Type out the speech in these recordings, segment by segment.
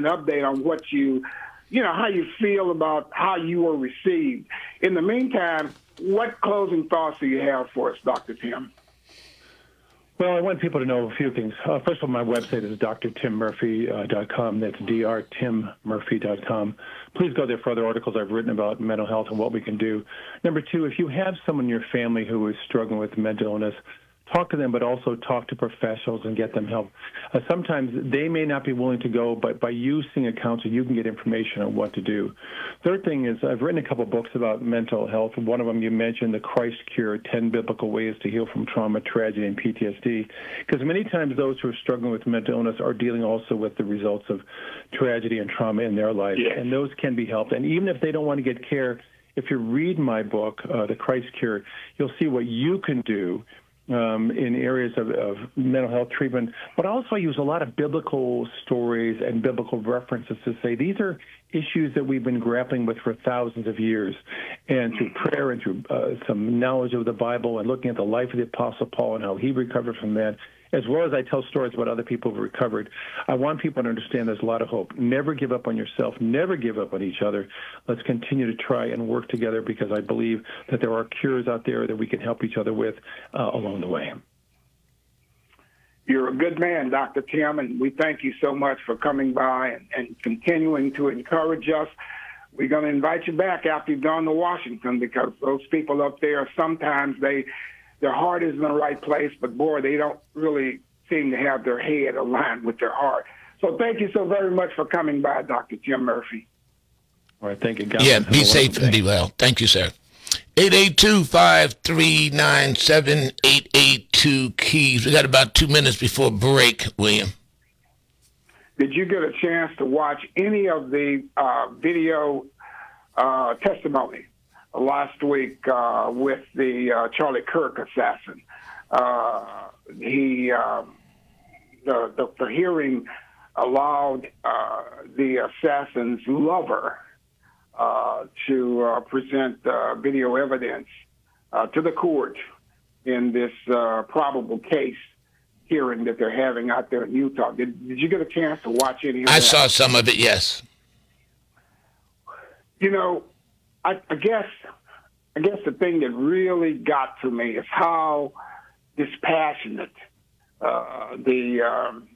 update on what how you feel about how you were received. In the meantime, what closing thoughts do you have for us, Dr. Tim? Well, I want people to know a few things. First of all, my website is drtimmurphy.com. That's drtimmurphy.com. Please go there for other articles I've written about mental health and what we can do. Number two, if you have someone in your family who is struggling with mental illness, talk to them, but also talk to professionals and get them help. Sometimes they may not be willing to go, but by you seeing a counselor, you can get information on what to do. Third thing is I've written a couple of books about mental health. One of them you mentioned, The Christ Cure, 10 Biblical Ways to Heal from Trauma, Tragedy, and PTSD. Because many times those who are struggling with mental illness are dealing also with the results of tragedy and trauma in their life. Yes. And those can be helped. And even if they don't want to get care, if you read my book, The Christ Cure, you'll see what you can do in areas of mental health treatment, but also I use a lot of biblical stories and biblical references to say these are issues that we've been grappling with for thousands of years. And through prayer and through some knowledge of the Bible and looking at the life of the Apostle Paul and how he recovered from that, as well as I tell stories about other people who recovered, I want people to understand there's a lot of hope. Never give up on yourself. Never give up on each other. Let's continue to try and work together because I believe that there are cures out there that we can help each other with along the way. You're a good man, Dr. Tim, and we thank you so much for coming by and continuing to encourage us. We're going to invite you back after you've gone to Washington because those people up there, sometimes their heart is in the right place, but, boy, they don't really seem to have their head aligned with their heart. So thank you so very much for coming by, Dr. Tim Murphy. All right, thank you. God be safe and be well. Thank you, sir. 882-539-7882 Keys. We got about 2 minutes before break, William. Did you get a chance to watch any of the video testimony last week with the Charlie Kirk assassin? The hearing allowed the assassin's lover to present video evidence to the court in this probable case hearing that they're having out there in Utah. Did you get a chance to watch any of that? I saw some of it, yes. You know, I guess the thing that really got to me is how dispassionate the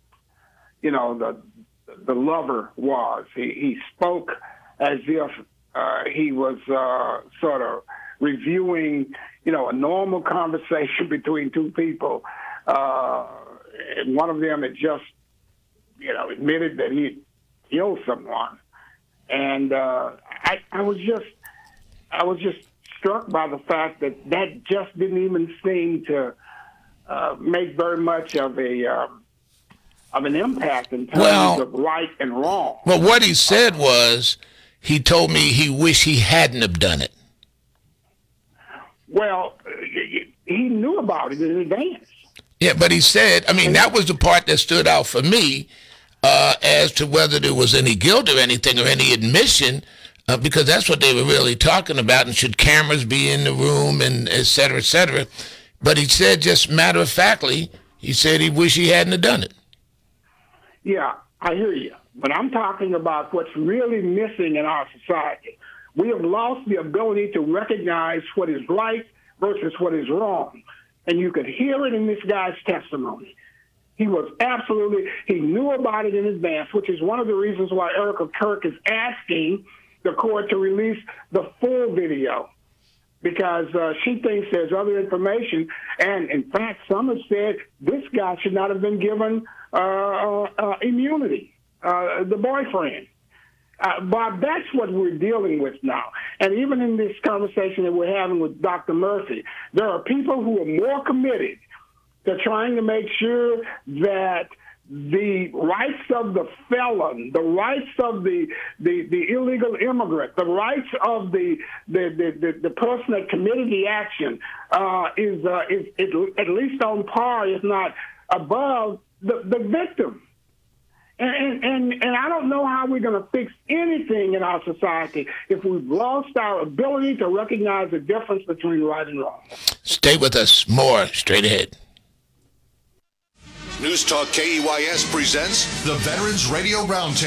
lover was. He spoke as if he was sort of reviewing, a normal conversation between two people. And one of them had just, admitted that he had killed someone. And I was just struck by the fact that just didn't even seem to make very much of an impact in terms of right and wrong. Well, what he said was, he told me he wished he hadn't have done it. Well, he knew about it in advance. Yeah, but he said, that was the part that stood out for me as to whether there was any guilt or anything or any admission, because that's what they were really talking about, and should cameras be in the room and et cetera, et cetera. But he said just matter-of-factly, he said he wished he hadn't have done it. Yeah, I hear you. But I'm talking about what's really missing in our society. We have lost the ability to recognize what is right versus what is wrong. And you could hear it in this guy's testimony. He knew about it in advance, which is one of the reasons why Erica Kirk is asking the court to release the full video, because she thinks there's other information. And, in fact, some have said this guy should not have been given immunity, the boyfriend. Bob, that's what we're dealing with now. And even in this conversation that we're having with Dr. Murphy, there are people who are more committed to trying to make sure that the rights of the felon, the rights of the illegal immigrant, the rights of the person that committed the action is at least on par, if not above, the victim. And I don't know how we're going to fix anything in our society if we've lost our ability to recognize the difference between right and wrong. Stay with us. More straight ahead. News Talk KEYS presents the Veterans Radio Roundtable.